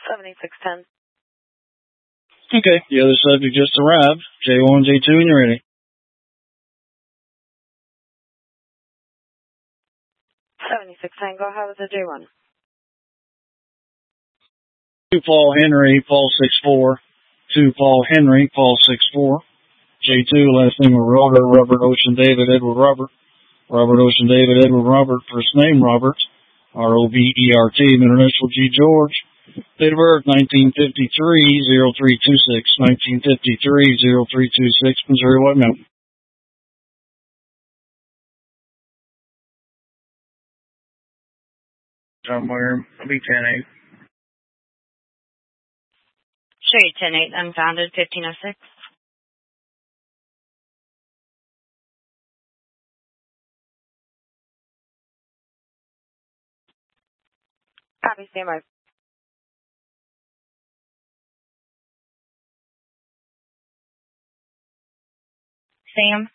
7610. Okay, the other subject just arrived. J1, J2, and you're ready. 7610, go ahead with the J1. 2 Paul Henry, Paul 6'4". 2 Paul Henry, Paul 6'4". J2, last name of Robert Ocean David Edward Robert. Robert Ocean David Edward Robert, first name Robert. Robert, middle initial G George. Date of birth 1953-0326. 1953-0326, Missouri White Mountain. Somewhere, I'll be 10-8. Sherry 10-8, unfounded 1506. Copy, stand by. Sam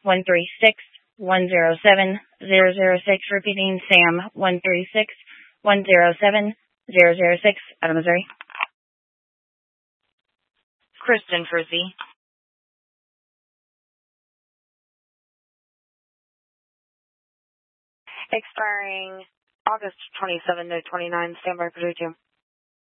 136-107-006, repeating Sam 136-107-006, out of Missouri. Kristen Frizzy. Expiring August 27 to 29, standby for 2.